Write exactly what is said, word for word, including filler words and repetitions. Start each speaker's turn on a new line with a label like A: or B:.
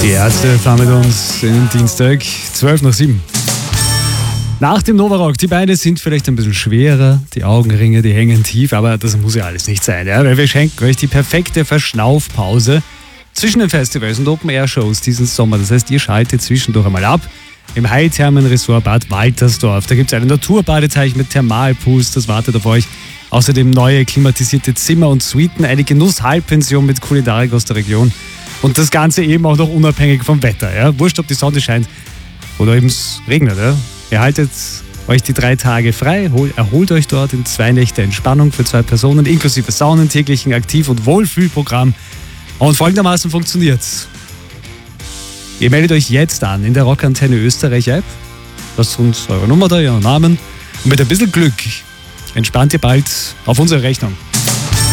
A: Die Ärzte fahren mit uns in den Dienstag, zwölf nach sieben. Nach dem Novarock, die Beine sind vielleicht ein bisschen schwerer, die Augenringe, die hängen tief, aber das muss ja alles nicht sein, ja? Weil wir schenken euch die perfekte Verschnaufpause zwischen den Festivals und Open-Air-Shows diesen Sommer. Das heißt, ihr schaltet zwischendurch einmal ab im Heilthermen-Resort Bad Waltersdorf. Da gibt es einen Naturbadezeichen mit Thermalpools, das wartet auf euch. Außerdem neue klimatisierte Zimmer und Suiten, eine Genuss-Halbpension mit Kulinarik aus der Region. Und das Ganze eben auch noch unabhängig vom Wetter. Ja? Wurscht, ob die Sonne scheint oder eben es regnet. Ja? Ihr haltet euch die drei Tage frei, hol, erholt euch dort in zwei Nächte Entspannung für zwei Personen, inklusive Saunen, täglichen Aktiv- und Wohlfühlprogramm. Und folgendermaßen funktioniert's. Ihr meldet euch jetzt an in der Rockantenne Österreich App. Lasst uns eure Nummer da, euren Namen. Und mit ein bisschen Glück entspannt ihr bald auf unsere Rechnung.